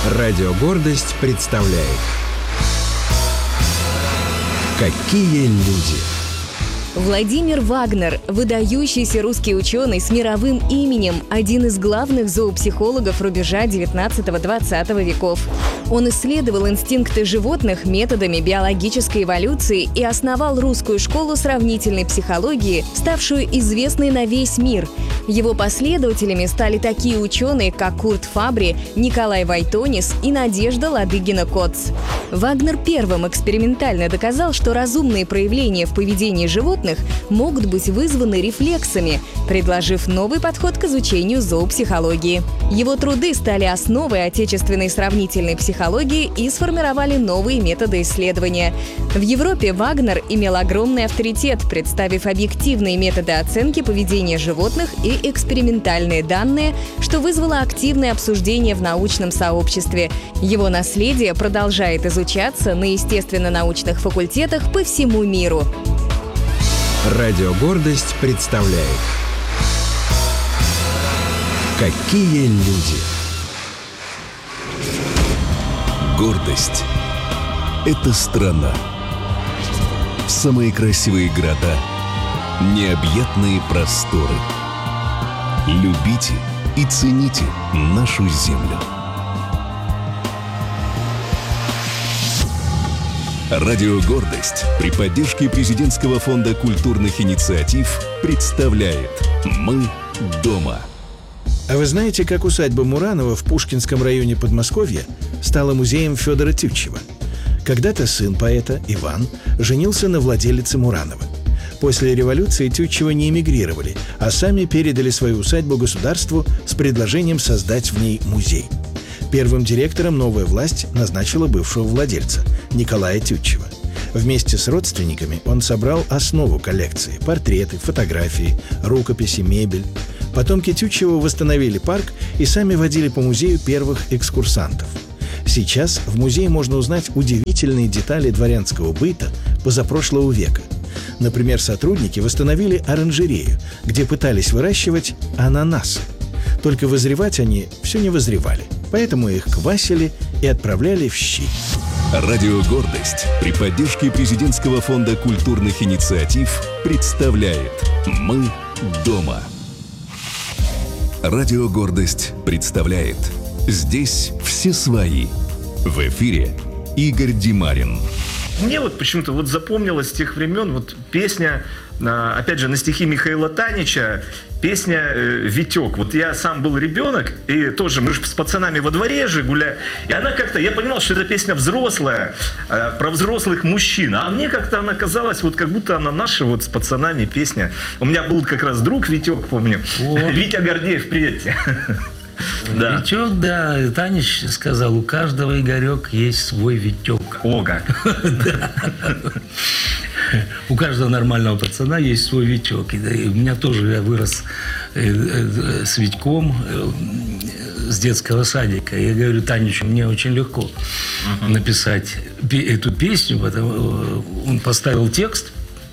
Радио «Гордость» представляет «Какие люди». Владимир Вагнер – выдающийся русский ученый с мировым именем, один из главных зоопсихологов рубежа 19-20 веков. Он исследовал инстинкты животных методами биологической эволюции и основал русскую школу сравнительной психологии, ставшую известной на весь мир. Его последователями стали такие ученые, как Курт Фабри, Николай Войтонис и Надежда Ладыгина-Коц. Вагнер первым экспериментально доказал, что разумные проявления в поведении животных могут быть вызваны рефлексами, предложив новый подход к изучению зоопсихологии. Его труды стали основой отечественной сравнительной психологии и сформировали новые методы исследования. В Европе Вагнер имел огромный авторитет, представив объективные методы оценки поведения животных и экспериментальные данные, что вызвало активное обсуждение в научном сообществе. Его наследие продолжает изучаться на естественно-научных факультетах по всему миру. Радио «Гордость» представляет «Какие люди». Гордость – это страна. Самые красивые города, необъятные просторы. Любите и цените нашу землю. Радио «Гордость» при поддержке Президентского фонда культурных инициатив представляет «Мы дома». А вы знаете, как усадьба Муранова в Пушкинском районе Подмосковья стала музеем Федора Тютчева? Когда-то сын поэта, Иван, женился на владелице Муранова. После революции Тютчева не эмигрировали, а сами передали свою усадьбу государству с предложением создать в ней музей. Первым директором новая власть назначила бывшего владельца Николая Тютчева. Вместе с родственниками он собрал основу коллекции – портреты, фотографии, рукописи, мебель. Потомки Тютчева восстановили парк и сами водили по музею первых экскурсантов. Сейчас в музее можно узнать удивительные детали дворянского быта позапрошлого века. Например, сотрудники восстановили оранжерею, где пытались выращивать ананасы. Только вызревать они все не вызревали, поэтому их квасили и отправляли в щи. Радио «Гордость» при поддержке Президентского фонда культурных инициатив представляет «Мы дома». Радио «Гордость» представляет «Здесь все свои». В эфире Игорь Димарин. Мне вот почему-то вот запомнилась с тех времен вот песня, опять же, на стихи Михаила Танича, песня «Витек». Вот я сам был ребенок, и тоже мы же с пацанами во дворе же гуляли, и она как-то, я понимал, что это песня взрослая, про взрослых мужчин, а мне как-то она казалась, вот как будто она наша вот с пацанами песня. У меня был как раз друг Витек, помню, Витя Гордеев, привет тебе. Да. Витек, да, Танич сказал, у каждого, Игорек, есть свой Витек. О, как. У каждого нормального пацана есть свой Витек. И у меня тоже, я вырос с Витьком с детского садика. Я говорю, Таничу, мне очень легко написать эту песню, потому он поставил текст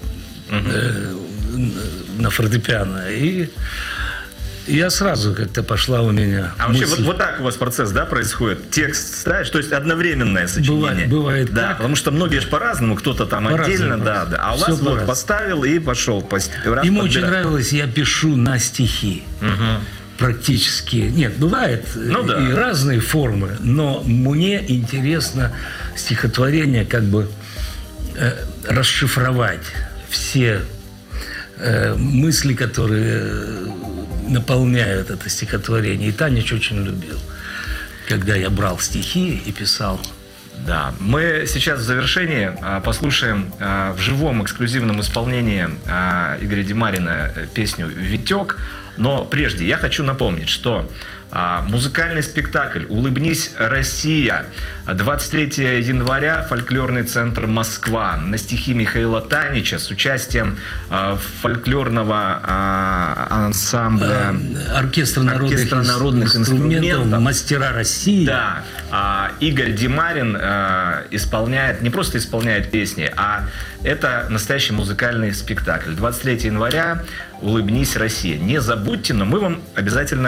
на фортепиано, и я сразу как-то пошла у меня мысль. Вообще вот так у вас процесс, да, происходит? Текст ставишь, то есть одновременное сочинение? Бывает да, так. Потому что многие же по-разному, кто-то там отдельно, да. А у вас вот поставил и пошел. Ему очень нравилось, я пишу на стихи. Практически. Нет, бывает и разные формы, но мне интересно стихотворение как бы расшифровать все мысли, которые наполняют это стихотворение. И Танич очень любил, когда я брал стихи и писал. Да, мы сейчас в завершении послушаем в живом эксклюзивном исполнении Игоря Димарина песню «Витек». Но прежде я хочу напомнить, что музыкальный спектакль «Улыбнись, Россия» 23 января, фольклорный центр Москва, на стихи Михаила Танича с участием фольклорного ансамбля оркестра народных инструментов «Мастера России». Да, Игорь Димарин исполняет, не просто исполняет песни, а это настоящий музыкальный спектакль. 23 января «Улыбнись, Россия». Не забудьте, но мы вам обязательно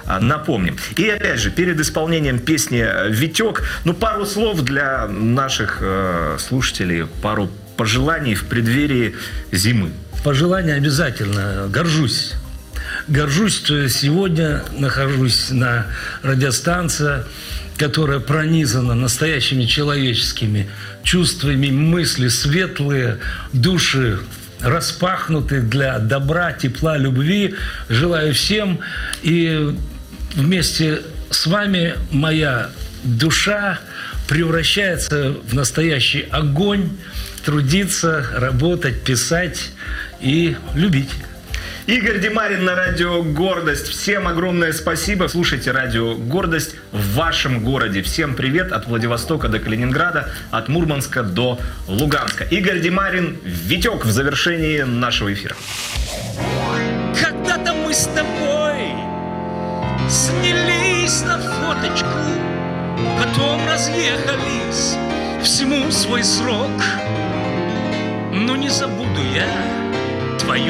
напомним. И опять же, перед исполнением песни «Витек», пару слов для наших слушателей, пару пожеланий в преддверии зимы. Пожелания обязательно. Горжусь. Горжусь, что сегодня нахожусь на радиостанции, которая пронизана настоящими человеческими чувствами, мысли светлые, души распахнуты для добра, тепла, любви. Желаю всем. И вместе с вами моя душа превращается в настоящий огонь, трудиться, работать, писать и любить. Игорь Демарин на радио «Гордость». Всем огромное спасибо. Слушайте радио «Гордость» в вашем городе. Всем привет от Владивостока до Калининграда, от Мурманска до Луганска. Игорь Демарин, «Витек» в завершении нашего эфира. Когда-то мы с тобой снялись на фоточку, потом разъехались, всему свой срок. Но не забуду я твою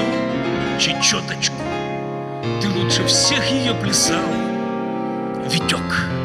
чечеточку. Ты лучше всех ее плясал, Витек.